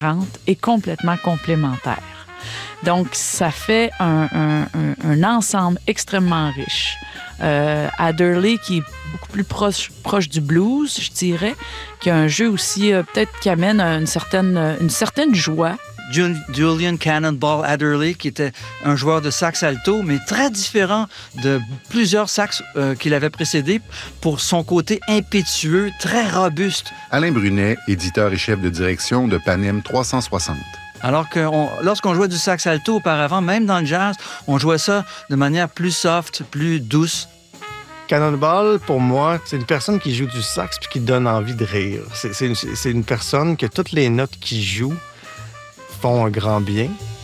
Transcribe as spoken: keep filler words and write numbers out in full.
et complètement complémentaires. Donc, ça fait un, un, un, un ensemble extrêmement riche. Euh, Adderley, qui est beaucoup plus proche, proche du blues, je dirais, qui a un jeu aussi, euh, peut-être, qui amène une certaine, une certaine joie. Julian Cannonball Adderley, qui était un joueur de sax alto, mais très différent de plusieurs sax euh, qui l'avaient précédé pour son côté impétueux, très robuste. Alain Brunet, éditeur et chef de direction de Panem trois cent soixante. Alors que on, lorsqu'on jouait du sax alto auparavant, même dans le jazz, on jouait ça de manière plus soft, plus douce. Cannonball, pour moi, c'est une personne qui joue du sax puis qui donne envie de rire. C'est, c'est, une, c'est une personne que toutes les notes qu'il joue font un grand bien.